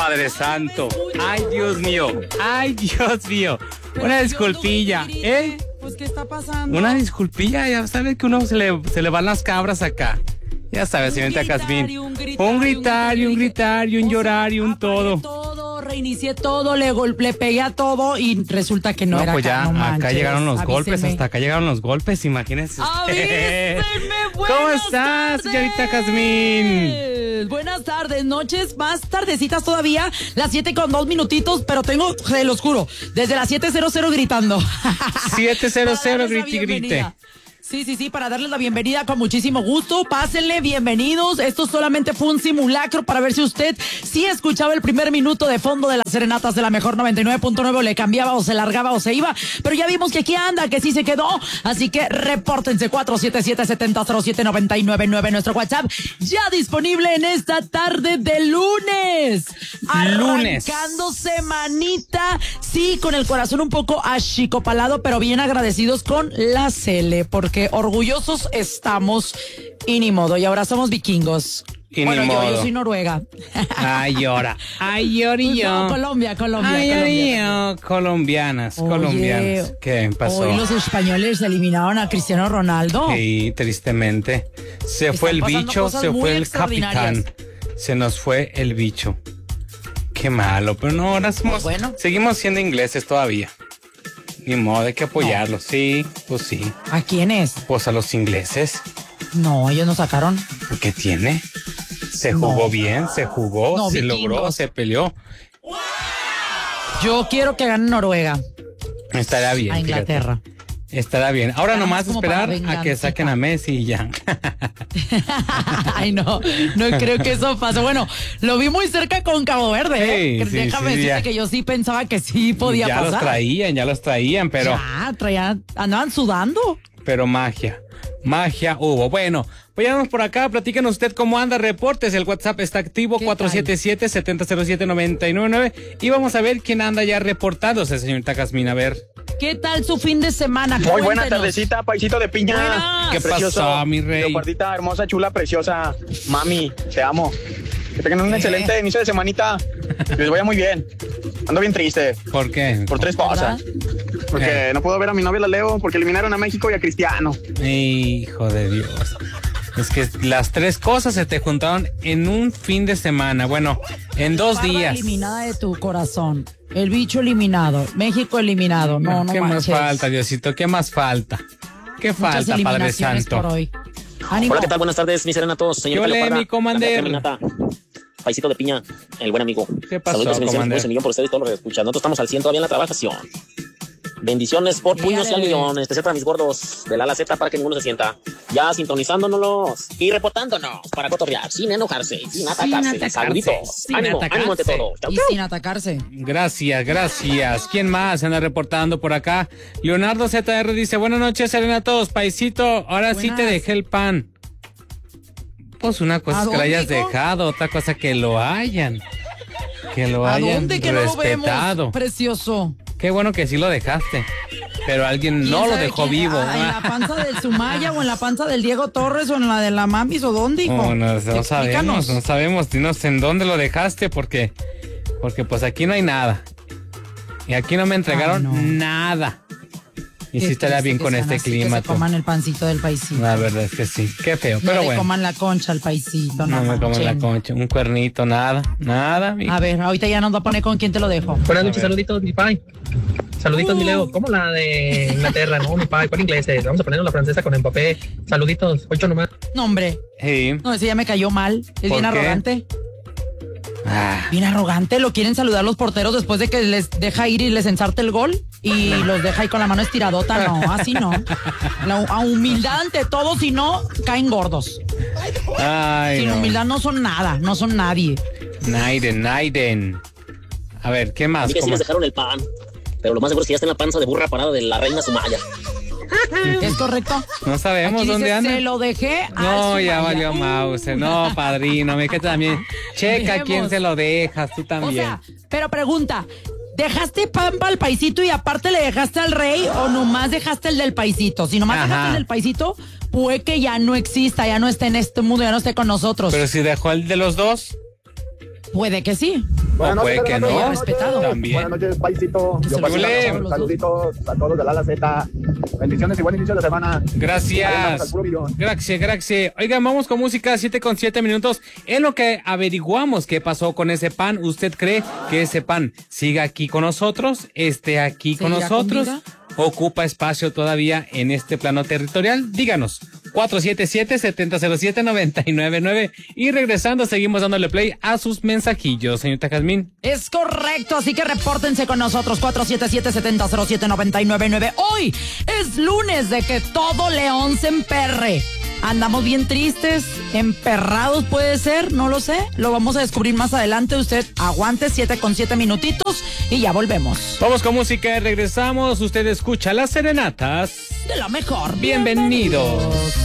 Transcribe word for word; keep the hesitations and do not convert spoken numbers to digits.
Padre Santo. Ay, Dios mío. Ay, Dios mío. Una disculpilla, ¿eh? Pues, ¿qué está pasando? Una disculpilla, ya sabes que uno se le, se le van las cabras acá. Ya sabes, señorita Jazmín. Un gritar, un gritar y un gritar y un llorar y un todo. todo. Reinicié todo, le, le pegué a todo y resulta que no, No, era pues ya, acá, no acá manches, llegaron los avíseme. golpes, hasta acá llegaron los golpes, imagínense. Avísenme, ¿Cómo buenas estás, tardes. señorita Jazmín? Buenas tardes, noches más tardecitas todavía, las siete con dos minutitos, pero tengo, se los juro, desde las siete cero cero gritando. siete cero cero, Para darles la grite y grite. bienvenida. Sí, sí, sí, para darles la bienvenida con muchísimo gusto. Pásenle, bienvenidos. Esto solamente fue un simulacro para ver si usted sí escuchaba el primer minuto de fondo de las serenatas de la mejor noventa y nueve punto nueve, o le cambiaba o se largaba o se iba. Pero ya vimos que aquí anda, que sí se quedó. Así que repórtense cuatro siete siete, siete cero cero siete, nueve nueve nueve, nuestro WhatsApp. Ya disponible en esta tarde de lunes. Lunes. Arrancando semanita. Sí, con el corazón un poco achicopalado, pero bien agradecidos con la Cele, porque orgullosos estamos y ni modo, y ahora somos vikingos. Y bueno, ni yo, modo. yo soy Noruega. Ay, llora. Ay, llorillo. No, Colombia, Colombia. Ay, Colombia. llorillo. Colombianas, Oye, colombianas. ¿Qué pasó? Hoy los españoles eliminaron a Cristiano Ronaldo. Sí, tristemente. Se Están fue el pasando bicho, cosas se muy fue el extraordinarias. capitán. Se nos fue el bicho. Qué malo, pero no, ahora somos, Bueno. seguimos siendo ingleses todavía. Ni modo, hay que apoyarlos. Sí, pues sí. ¿A quién es? Pues a los ingleses. No, ellos nos sacaron. ¿Qué tiene? Se jugó No. bien, se jugó, No, se vikingos. logró, se peleó. Yo quiero que gane Noruega Estará bien. a Inglaterra. fíjate. Estará bien. Ahora Nada nomás más como para esperar a que venganza. saquen a Messi y ya. Ay, no, no creo que eso pase. Bueno, lo vi muy cerca con Cabo Verde. ¿eh? Sí, Que sí, Déjame sí, decirte ya. que yo sí pensaba que sí podía ya pasar. los traían, ya los traían, pero, Ya, traían, andaban sudando. pero magia. Magia hubo. Bueno, pues ya vamos por acá. Platícanos usted cómo anda. Reportes. El WhatsApp está activo. ¿Qué cuatro siete siete, siete cero siete, nueve nueve nueve. Y vamos a ver quién anda ya reportándose, señorita Jazmín. A ver. ¿Qué tal su fin de semana? Muy buena Cuéntenos. tardecita, paisito de piña. Buenas. ¿Qué Precioso. pasó, mi rey? Leopardita hermosa, chula, preciosa. Mami, te amo. Que tengan un ¿Qué? excelente inicio de semanita. Que les vaya muy bien. Ando bien triste ¿Por qué? por tres cosas. Porque no puedo ver a mi novia, la Leo, porque eliminaron a México y a Cristiano. Hijo de Dios. Es que las tres cosas se te juntaron en un fin de semana. Bueno, en dos Parda días. eliminada de tu corazón. El bicho eliminado. México eliminado. No, no ¿Qué manches. más falta, Diosito? ¿Qué más falta? ¿Qué Muchas falta, Padre eliminaciones Santo? por hoy. Ánimo. Hola, ¿qué tal? Buenas tardes, mis serenatos. Señorita ¿Qué ole, Leoparda, mi comander? la caminata, Paisito de piña, el buen amigo. ¿Qué pasó, Saludos, bendiciones, comander? pues, un millón por ustedes, todos los que escuchan. Nosotros estamos al cien todavía en la trabajación. Bendiciones por puños y al Dígale. millón, especial para mis gordos, de la a la Z, para que ninguno se sienta. Ya sintonizándonos y reportándonos para cotorrear, sin enojarse, sin atacarse. atacarse, Saluditos, sin ánimo, atacarse. ánimo ante todo. Chau, Y chau. sin atacarse. Gracias, gracias. ¿Quién más anda reportando por acá? Leonardo Z R dice, buenas noches, serenatos, paisito. Ahora sí te Buenas. dejé el pan. Pues una cosa ¿A es que lo dónde, hayas hijo? dejado, otra cosa que lo hayan. Que lo ¿A hayan dónde que no lo respetado. vemos? Precioso. Qué bueno que sí lo dejaste. Pero alguien no ¿Quién lo sabe dejó quién? vivo. Ah, ¿en la panza del Sumaya o en la panza del Diego Torres o en la de la Mamis o dónde, hijo? No, no, no Explícanos. sabemos, no sabemos. Dinos en dónde lo dejaste porque, porque pues aquí no hay nada. Y aquí no me entregaron Ay, no. nada. Y Qué sí estaría triste bien que con sean este así, clima. Que se coman el pancito del paisito. La verdad es que sí. Qué feo, No pero le bueno. coman la concha al paisito. No me comen la manchen. concha. Un cuernito, nada. Nada, mijo. A ver, ahorita ya nos va a poner con quién te lo dejo. Buenas A noches, ver. saluditos, mi pai. Saluditos, Uh. mi Leo. ¿Cómo la de Inglaterra? No, mi pai, ¿cuál ingleses? Vamos a ponernos la francesa con Mbappé. Saluditos, ocho nomás. No, hombre. Sí. No, ese ya me cayó mal. Es ¿Por bien qué? arrogante. Ah, Bien arrogante. Lo quieren saludar los porteros después de que les deja ir y les ensarte el gol. Y los deja ahí con la mano estiradota. No, así no. La a humildad ante todo, si no, caen gordos. ay, Sin no. humildad no son nada, no son nadie. Naiden, Naiden. A ver, ¿qué A más? mí que sí ¿Cómo? les dejaron el pan, pero lo más seguro es que ya está en la panza de burra parada de la reina Sumaya. ¿Es correcto? No sabemos Aquí dónde dice, anda. se lo dejé al No, ya Sumaya. valió Uh. Mauser. No, padrino, me que también. Checa Vemos. quién se lo dejas, tú O también. sea, pero pregunta, ¿dejaste pan para el paisito y aparte le dejaste al rey o nomás dejaste el del paisito? Si nomás Ajá. dejaste el del paisito, puede que ya no exista, ya no esté en este mundo, ya no esté con nosotros. Pero si dejó el de los dos. Puede que sí. Buenas No, puede noches, que buenas no. noches. Respetado. También. Buenas noches, paisito. Yo Saludos paso a un los saluditos a todos de la La Z. Bendiciones y buen inicio de semana. Ahí andamos Gracias. al puro millón. Gracias, gracias. Oigan, vamos con música, siete con siete minutos. En lo que averiguamos qué pasó con ese pan, ¿usted cree que ese pan siga aquí con nosotros? ¿Esté aquí con ¿Seguirá nosotros? con vida? ¿Ocupa espacio todavía en este plano territorial? Díganos. cuatro siete siete, siete cero siete, nueve nueve nueve. Y regresando, seguimos dándole play a sus mensajillos, señorita Jazmín. Es correcto, así que repórtense con nosotros cuatro siete siete, siete cero siete, nueve nueve nueve. Hoy es lunes de que todo León se emperre. Andamos bien tristes, emperrados puede ser, no lo sé. Lo vamos a descubrir más adelante. Usted aguante, siete con siete minutitos y ya volvemos. Vamos con música y regresamos. Usted escucha las serenatas. De la mejor. Bienvenidos.